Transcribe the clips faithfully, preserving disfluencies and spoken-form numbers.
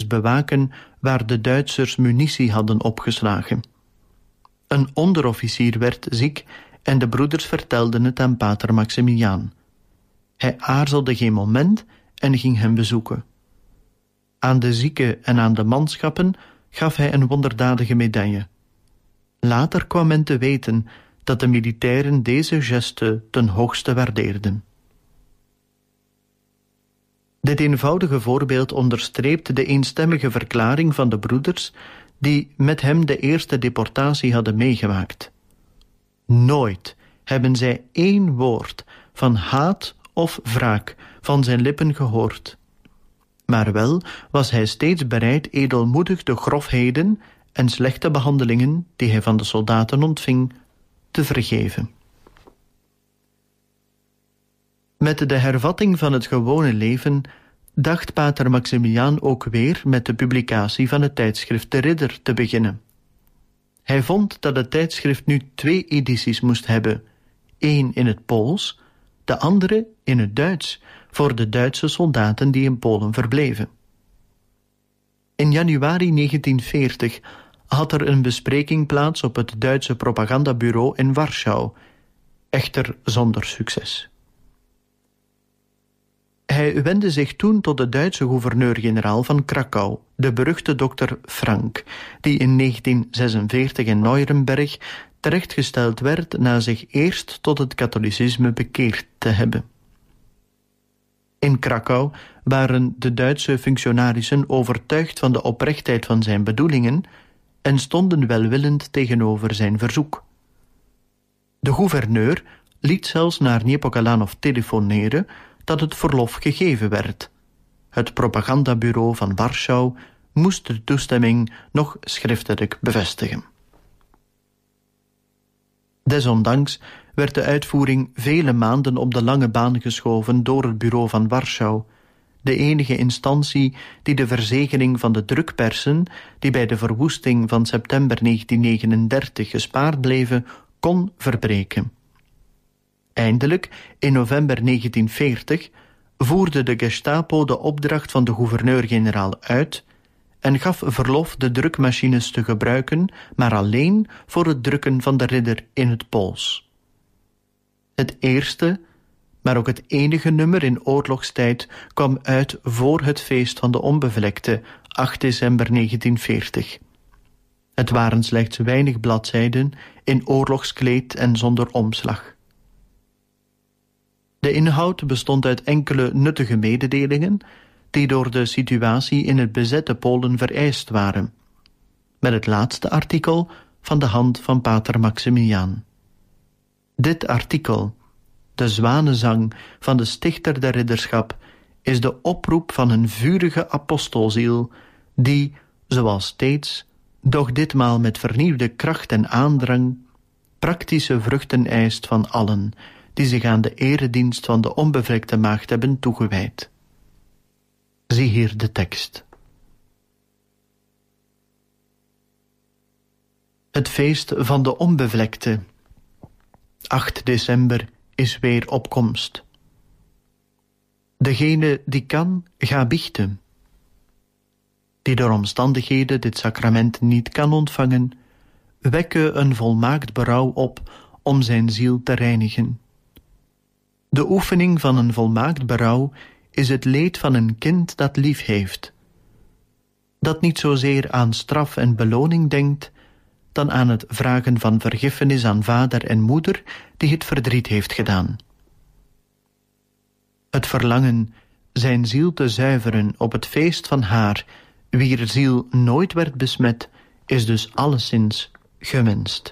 bewaken waar de Duitsers munitie hadden opgeslagen. Een onderofficier werd ziek en de broeders vertelden het aan pater Maximiliaan. Hij aarzelde geen moment en ging hem bezoeken. Aan de zieken en aan de manschappen gaf hij een wonderdadige medaille. Later kwam men te weten dat de militairen deze geste ten hoogste waardeerden. Dit eenvoudige voorbeeld onderstreept de eenstemmige verklaring van de broeders die met hem de eerste deportatie hadden meegemaakt. Nooit hebben zij één woord van haat of wraak van zijn lippen gehoord. Maar wel was hij steeds bereid edelmoedig de grofheden en slechte behandelingen die hij van de soldaten ontving te vergeven. Met de hervatting van het gewone leven dacht pater Maximiliaan ook weer met de publicatie van het tijdschrift De Ridder te beginnen. Hij vond dat het tijdschrift nu twee edities moest hebben, één in het Pools, de andere in het Duits, voor de Duitse soldaten die in Polen verbleven. In januari negentien veertig had er een bespreking plaats op het Duitse propagandabureau in Warschau, echter zonder succes. Hij wendde zich toen tot de Duitse gouverneur-generaal van Krakau, de beruchte dokter Frank, die in negentien zesenveertig in Neurenberg terechtgesteld werd na zich eerst tot het katholicisme bekeerd te hebben. In Krakau waren de Duitse functionarissen overtuigd van de oprechtheid van zijn bedoelingen en stonden welwillend tegenover zijn verzoek. De gouverneur liet zelfs naar Niepokalanov telefoneren dat het verlof gegeven werd. Het propagandabureau van Warschau moest de toestemming nog schriftelijk bevestigen. Desondanks werd de uitvoering vele maanden op de lange baan geschoven door het bureau van Warschau, de enige instantie die de verzegering van de drukpersen, die bij de verwoesting van september negentien negenendertig gespaard bleven, kon verbreken. Eindelijk, in november negentien veertig, voerde de Gestapo de opdracht van de gouverneur-generaal uit en gaf verlof de drukmachines te gebruiken, maar alleen voor het drukken van de Ridder in het Pools. Het eerste, maar ook het enige nummer in oorlogstijd kwam uit voor het feest van de onbevlekte, acht december negentien veertig. Het waren slechts weinig bladzijden in oorlogskleed en zonder omslag. De inhoud bestond uit enkele nuttige mededelingen die door de situatie in het bezette Polen vereist waren, met het laatste artikel van de hand van pater Maximiliaan. Dit artikel, de zwanenzang van de stichter der ridderschap, is de oproep van een vurige apostelziel die, zoals steeds, doch ditmaal met vernieuwde kracht en aandrang, praktische vruchten eist van allen die zich aan de eredienst van de onbevlekte maagd hebben toegewijd. Zie hier de tekst. Het feest van de onbevlekte, acht december, is weer op komst. Degene die kan, ga biechten. Die door omstandigheden dit sacrament niet kan ontvangen, wekke een volmaakt berouw op om zijn ziel te reinigen. De oefening van een volmaakt berouw is het leed van een kind dat lief heeft, dat niet zozeer aan straf en beloning denkt, dan aan het vragen van vergiffenis aan vader en moeder die het verdriet heeft gedaan. Het verlangen zijn ziel te zuiveren op het feest van haar, wier ziel nooit werd besmet, is dus alleszins gewenst.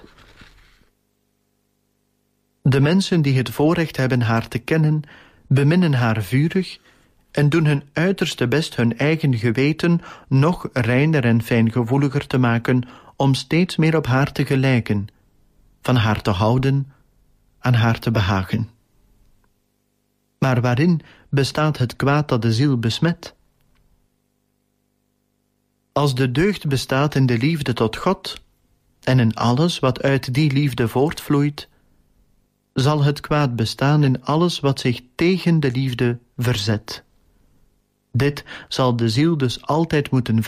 De mensen die het voorrecht hebben haar te kennen, beminnen haar vurig en doen hun uiterste best hun eigen geweten nog reiner en fijngevoeliger te maken om steeds meer op haar te gelijken, van haar te houden, aan haar te behagen. Maar waarin bestaat het kwaad dat de ziel besmet? Als de deugd bestaat in de liefde tot God en in alles wat uit die liefde voortvloeit, zal het kwaad bestaan in alles wat zich tegen de liefde verzet. Dit zal de ziel dus altijd moeten